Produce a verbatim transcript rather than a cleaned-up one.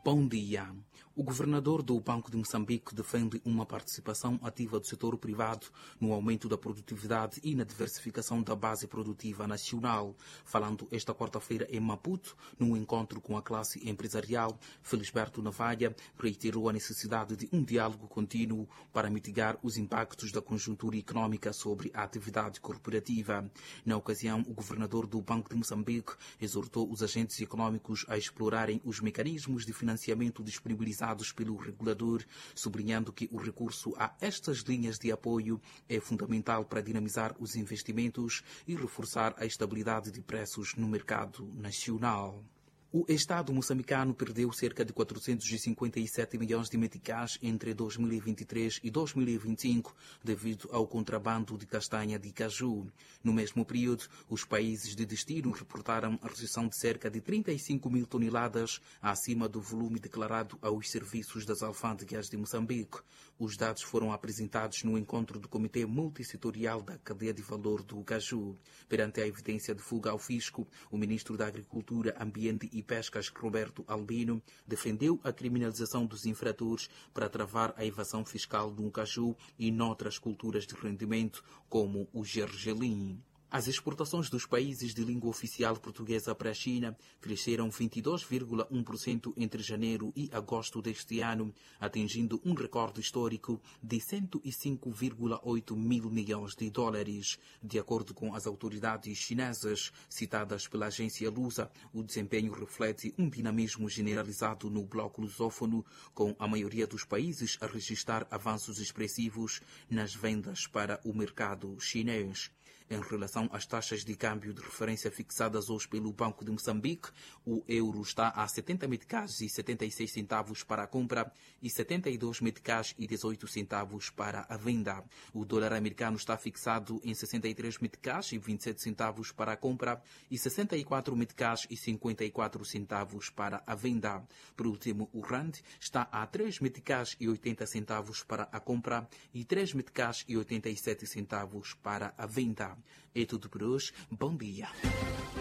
Bom dia. O governador do Banco de Moçambique defende uma participação ativa do setor privado no aumento da produtividade e na diversificação da base produtiva nacional. Falando esta quarta-feira em Maputo, num encontro com a classe empresarial, Felisberto Navalha reiterou a necessidade de um diálogo contínuo para mitigar os impactos da conjuntura econômica sobre a atividade corporativa. Na ocasião, o governador do Banco de Moçambique exortou os agentes econômicos a explorarem os mecanismos de financiamento disponibilizados pelo regulador, sublinhando que o recurso a estas linhas de apoio é fundamental para dinamizar os investimentos e reforçar a estabilidade de preços no mercado nacional. O Estado moçambicano perdeu cerca de quatrocentos e cinquenta e sete milhões de meticais entre dois mil e vinte e três e dois mil e vinte e cinco devido ao contrabando de castanha de caju. No mesmo período, os países de destino reportaram a redução de cerca de trinta e cinco mil toneladas acima do volume declarado aos serviços das alfândegas de Moçambique. Os dados foram apresentados no encontro do Comitê Multissetorial da Cadeia de Valor do Caju. Perante a evidência de fuga ao fisco, o ministro da Agricultura, Ambiente e Pescas, Roberto Albino, defendeu a criminalização dos infratores para travar a evasão fiscal no caju e noutras culturas de rendimento, como o gergelim. As exportações dos países de língua oficial portuguesa para a China cresceram vinte e dois vírgula um por cento entre janeiro e agosto deste ano, atingindo um recorde histórico de cento e cinco vírgula oito mil milhões de dólares. De acordo com as autoridades chinesas citadas pela agência lusa, o desempenho reflete um dinamismo generalizado no bloco lusófono, com a maioria dos países a registrar avanços expressivos nas vendas para o mercado chinês. Em relação às taxas de câmbio de referência fixadas hoje pelo Banco de Moçambique, o euro está a setenta meticais e setenta e seis centavos para a compra e setenta e dois meticais e dezoito centavos para a venda. O dólar americano está fixado em sessenta e três meticais e vinte e sete centavos para a compra e sessenta e quatro meticais e cinquenta e quatro centavos para a venda. Por último, o rand está a três meticais e oitenta centavos para a compra e três meticais e oitenta e sete centavos para a venda. É tudo por hoje. Bom dia.